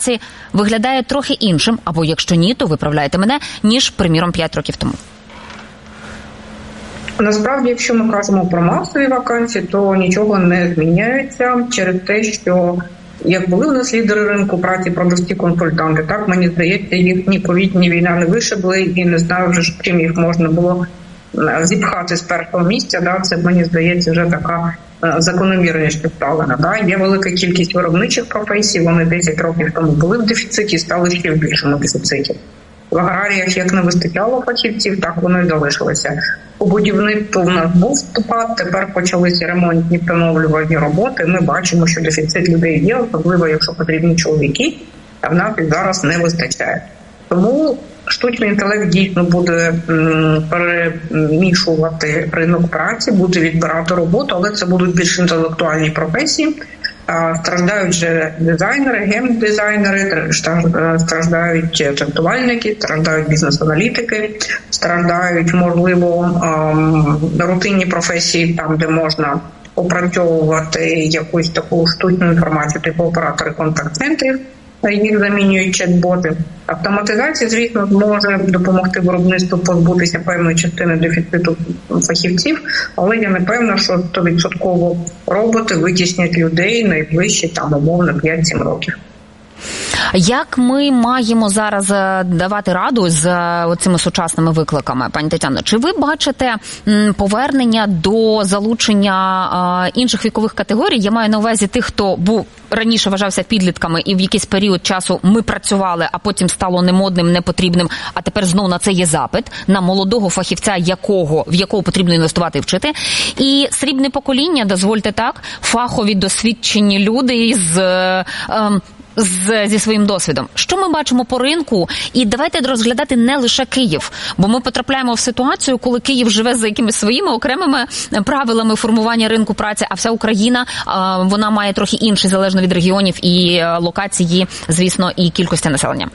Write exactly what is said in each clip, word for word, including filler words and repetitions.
праці виглядає трохи іншим, або якщо ні, то виправляйте мене, ніж, приміром, п'ять років тому? Насправді, якщо ми кажемо про масові вакансії, то нічого не зміняється через те, що як були у нас лідери ринку праці, продавці, консультанти, так, мені здається, їх ні ковід, ні війна не вишибли, і не знаю вже, чим їх можна було зіпхати з першого місця, да, це, мені здається, вже така закономірність поставлена. Да. Є велика кількість виробничих професій, вони десять років тому були в дефіциті, стали ще в більшому дефіциті. В аграріях як не вистачало фахівців, так воно і залишилося. У будівництву в нас був спад, тепер почалися ремонтні встановлювальні роботи. Ми бачимо, що дефіцит людей є, особливо якщо потрібні чоловіки, а в нас і зараз не вистачає. Тому штучний інтелект дійсно буде перемішувати ринок праці, буде відбирати роботу, але це будуть більш інтелектуальні професії. Страждають же дизайнери, геймдизайнери, страждають тестувальники, страждають бізнес-аналітики, страждають, можливо, рутинні професії, там, де можна опрацьовувати якусь таку штучну інформацію, типу оператори контакт-центрів, їх замінюють чат-боти. Автоматизація, звісно, зможе допомогти виробництву позбутися певної частини дефіциту фахівців, але я не певна, що сто відсотків роботи витіснять людей найближчі, там, умовно, п'ять-сім років. Як ми маємо зараз давати раду з цими сучасними викликами, пані Тетяно? Чи ви бачите повернення до залучення інших вікових категорій? Я маю на увазі тих, хто був раніше вважався підлітками і в якийсь період часу ми працювали, а потім стало немодним, непотрібним, а тепер знову на це є запит, на молодого фахівця, якого, в якого потрібно інвестувати і вчити. І срібне покоління, дозвольте так, фахові, досвідчені люди з... Е, е, З, зі своїм досвідом. Що ми бачимо по ринку? І давайте розглядати не лише Київ, бо ми потрапляємо в ситуацію, коли Київ живе за якимись своїми окремими правилами формування ринку праці, а вся Україна, вона має трохи інший, залежно від регіонів і локації, звісно, і кількості населення.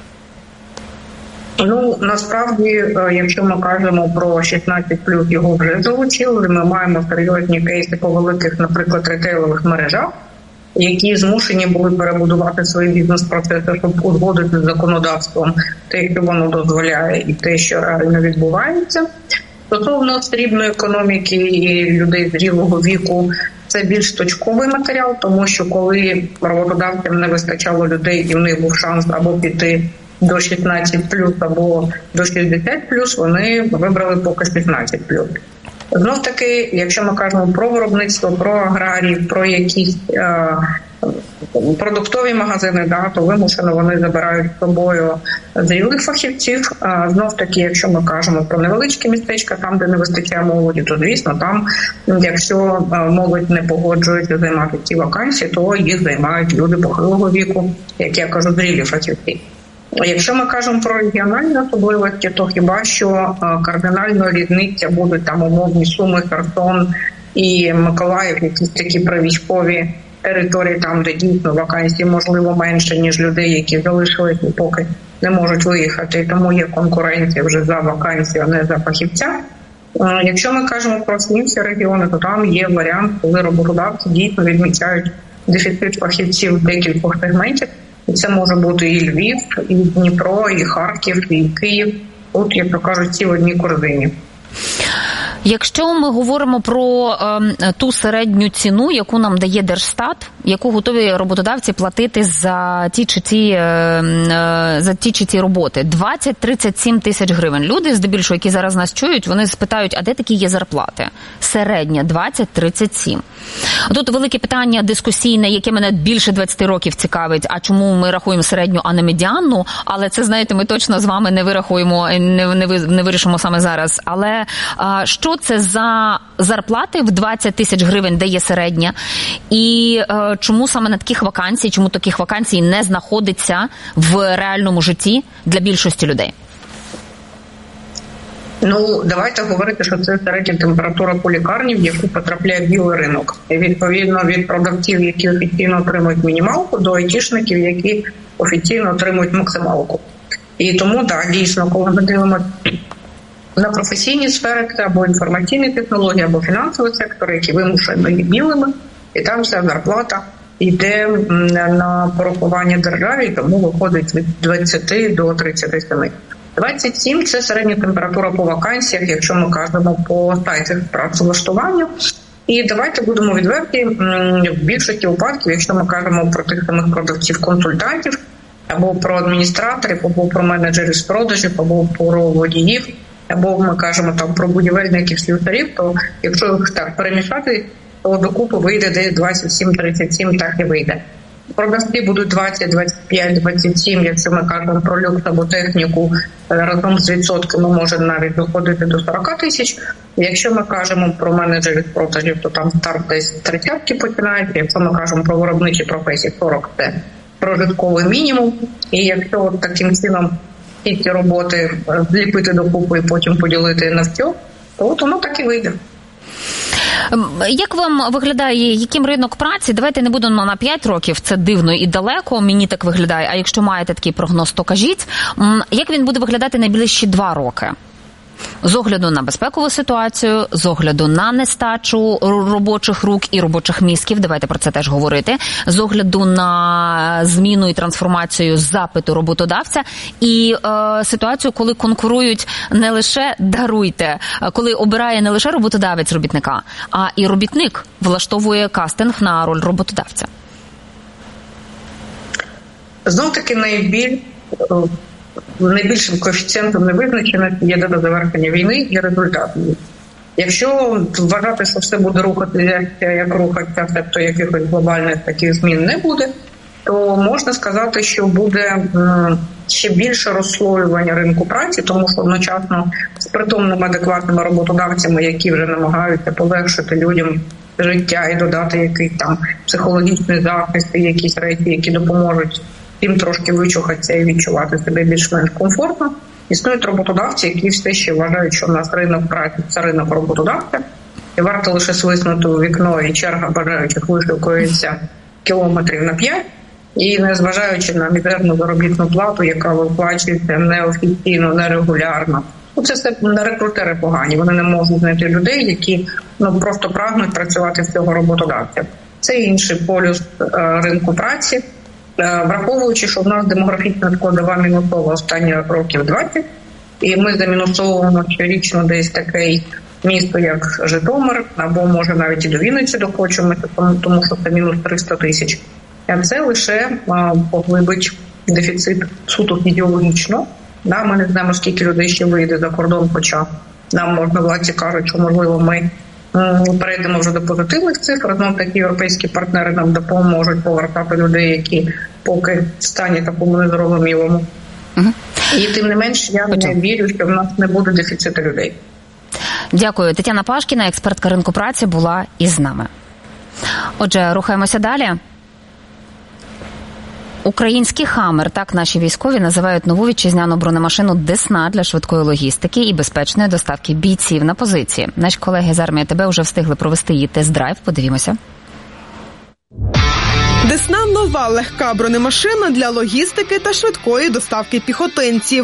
Ну, насправді, якщо ми кажемо про шістнадцять плюс, його вже залучили, ми маємо серйозні кейси по великих, наприклад, ретейлових мережах, які змушені були перебудувати свої бізнес-процеси, щоб узгодити з законодавством те, що воно дозволяє, і те, що реально відбувається. Стосовно срібної економіки і людей зрілого віку, це більш точковий матеріал, тому що коли роботодавцям не вистачало людей і в них був шанс або піти до шістнадцять плюс, або до шістдесят плюс, вони вибрали поки шістнадцять плюс. Знов таки, якщо ми кажемо про виробництво, про аграрії, про якісь е, продуктові магазини, да, то вимушено вони забирають з собою зрілих фахівців. Е, знов таки, якщо ми кажемо про невеличкі містечка, там, де не вистачає молоді, то, звісно, там, якщо молодь не погоджується займати ці вакансії, то їх займають люди похилого віку, як я кажу, зрілі фахівці. Якщо ми кажемо про регіональні особливості, то хіба що кардинально різниця будуть там умовні Суми, Херсон і Миколаїв, якісь такі привійськові території, там, де дійсно вакансій можливо менше, ніж людей, які залишилися і поки не можуть виїхати, і тому є конкуренція вже за вакансію, а не за фахівця. Якщо ми кажемо про інші регіони, то там є варіант, коли роботодавці дійсно відмічають дефіцит фахівців в декількох сегментів. Це може бути і Львів, і Дніпро, і Харків, і Київ. Тут, як то кажуть, ці в одній корзині. Якщо ми говоримо про е, ту середню ціну, яку нам дає Держстат, яку готові роботодавці платити за ті чи ті, е, е, за ті чи ті роботи, двадцять-тридцять сім тисяч гривень. Люди, здебільшого, які зараз нас чують, вони спитають, а де такі є зарплати? Середня двадцять-тридцять сім. Тут велике питання дискусійне, яке мене більше двадцять років цікавить, а чому ми рахуємо середню, а не медіанну, але це, знаєте, ми точно з вами не вирахуємо, не, не, не вирішимо саме зараз. Але а, що це за зарплати в двадцять тисяч гривень, де є середня, і а, чому саме на таких вакансій, чому таких вакансій не знаходиться в реальному житті для більшості людей? Ну, давайте говорити, що це середня температура по лікарні, в яку потрапляє білий ринок. І відповідно від продавців, які офіційно отримують мінімалку, до айтішників, які офіційно отримують максималку. І тому, так, дійсно, коли ми дивимося на професійні сфери, це або інформаційні технології, або фінансовий сектор, які вимушено є білими, і там вся зарплата йде на порахування державі, тому виходить від двадцяти до тридцяти семи. двадцять сім – це середня температура по вакансіях, якщо ми кажемо по сайтах працевлаштування. І давайте будемо відверті, в більшості випадків, якщо ми кажемо про тих самих продавців-консультантів, або про адміністраторів, або про менеджерів з продажів, або про водіїв, або ми кажемо там про будівельників, слюсарів, то якщо їх так перемішати, то докупи вийде десь двадцять сім тридцять сім, так і вийде. Продавці будуть двадцять, двадцять п'ять, двадцять сім, якщо ми кажемо про люкс або техніку, разом з відсотками може навіть доходити до сорок тисяч. Якщо ми кажемо про менеджерів продажів, то там старт десь тридцятки починається. Якщо ми кажемо про виробничі професії, сорок – це прожитковий мінімум. І якщо от таким чином ці ці роботи зліпити докупи і потім поділити на все, то от воно так і вийде. Як вам виглядає, яким ринок праці? Давайте не будемо на п'ять років, це дивно і далеко, мені так виглядає. А якщо маєте такий прогноз, то кажіть. Як він буде виглядати найближчі два роки? З огляду на безпекову ситуацію, з огляду на нестачу робочих рук і робочих мізків, давайте про це теж говорити, з огляду на зміну і трансформацію запиту роботодавця і е, ситуацію, коли конкурують не лише, даруйте, коли обирає не лише роботодавець робітника, а і робітник влаштовує кастинг на роль роботодавця. Знов-таки найбіль... найбільшим коефіцієнтом невизначеності є дата завершення війни і результат. Якщо вважати, що все буде рухатися, як рухатися, тобто якихось глобальних таких змін не буде, то можна сказати, що буде ще більше розслоювання ринку праці, тому що одночасно з притомними адекватними роботодавцями, які вже намагаються полегшити людям життя і додати якийсь там психологічний захист і якісь речі, які допоможуть їм трошки вичухатися і відчувати себе більш-менш комфортно. Існують роботодавці, які все ще вважають, що в нас ринок праці – це ринок роботодавця. І варто лише свиснути у вікно, і черга бажаючих вишукується кілометрів на п'ять. І незважаючи на мізерну заробітну плату, яка виплачується неофіційно, нерегулярно. Це все рекрутери погані. Вони не можуть знайти людей, які ну, просто прагнуть працювати в цього роботодавця. Це інший полюс е, ринку праці. Враховуючи, що в нас демографічна складова мінусова останні років двадцять, і ми замінусовуємо щорічно десь таке місто, як Житомир, або може навіть і до Вінниці дохочемо, тому що це мінус триста тисяч. А це лише поглибить дефіцит суто фізіологічно. Ми не знаємо, скільки людей ще вийде за кордон, хоча нам можна владці кажуть, що можливо ми перейдемо вже до позитивних цифр, знов такі європейські партнери нам допоможуть повертати людей, які поки в стані такому незрозумілому. Угу. І тим не менш, я не вірю, що в нас не буде дефіциту людей. Дякую. Тетяна Пашкіна, експертка ринку праці, була із нами. Отже, рухаємося далі. Український «Хаммер», так наші військові називають нову вітчизняну бронемашину «Десна» для швидкої логістики і безпечної доставки бійців на позиції. Наші колеги з армії ТБ вже встигли провести її тест-драйв. Подивімося. «Десна» – нова легка бронемашина для логістики та швидкої доставки піхотинців.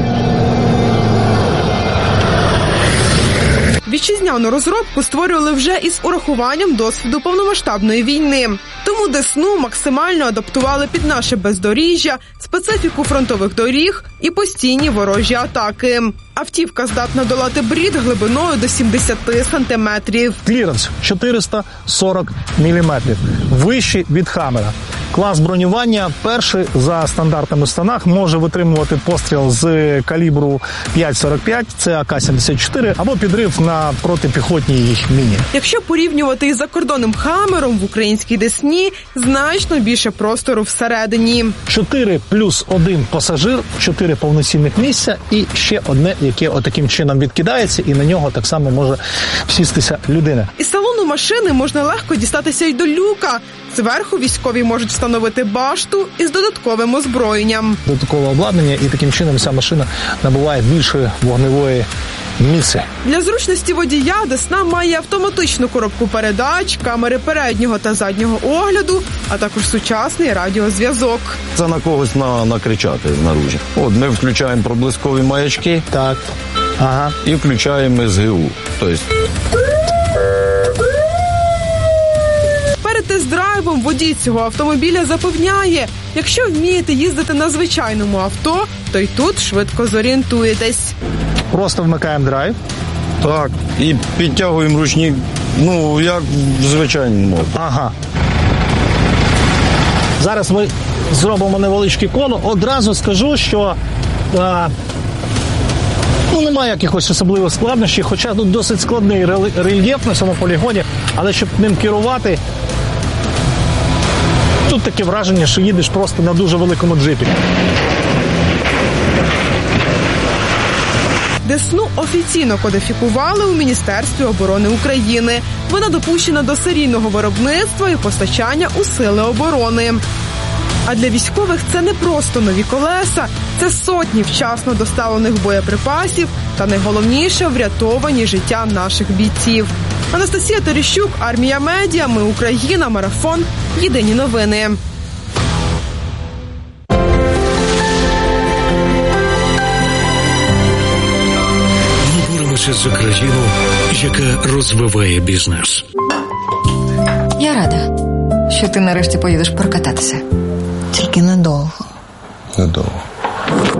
Вітчизняну розробку створювали вже із урахуванням досвіду повномасштабної війни. Тому «Десну» максимально адаптували під наше бездоріжжя, специфіку фронтових доріг і постійні ворожі атаки. Автівка здатна долати брід глибиною до сімдесят сантиметрів. Кліренс чотириста сорок міліметрів. Вищий від «Хаммера». Клас бронювання перший за стандартами станах може витримувати постріл з калібру п'ять сорок п'ять, це А К сімдесят чотири, або підрив на протипіхотній міні. Якщо порівнювати із закордонним «Хаммером», в українській «Десні» значно більше простору всередині. Чотири плюс один пасажир, чотири повноцінних місця і ще одне, яке отаким чином відкидається, і на нього так само може сістися людина. Із салону машини можна легко дістатися й до люка. Зверху військові можуть встановити башту із додатковим озброєнням. Додаткове обладнання, і таким чином ця машина набуває більшої вогневої місце. Для зручності водія «Десна» має автоматичну коробку передач, камери переднього та заднього огляду, а також сучасний радіозв'язок. Це на когось на, накричати наружі. От ми включаємо проблискові маячки, так. Ага. І включаємо С Г У. Тобто... Перед тест-драйвом тест-драйвом водій цього автомобіля запевняє, якщо вмієте їздити на звичайному авто, то й тут швидко зорієнтуєтесь. Просто вмикаємо драйв. Так, і підтягуємо ручник, ну, як в звичайному моді. Ага. Зараз ми зробимо невеличке коло. Одразу скажу, що а, ну, немає якихось особливих складнощів, хоча тут досить складний рельєф на цьому полігоні, але щоб ним керувати, тут таке враження, що їдеш просто на дуже великому джипі. Десну офіційно кодифікували у Міністерстві оборони України. Вона допущена до серійного виробництва і постачання у сили оборони. А для військових це не просто нові колеса, це сотні вчасно доставлених боєприпасів та, найголовніше, врятовані життя наших бійців. Анастасія Терещук, Армія Медіа, Ми Україна, Марафон, Єдині новини. Ми боремося за країну, яка розвиває бізнес. Я рада, що ти нарешті поїдеш прокататися. Тільки недовго. Недовго.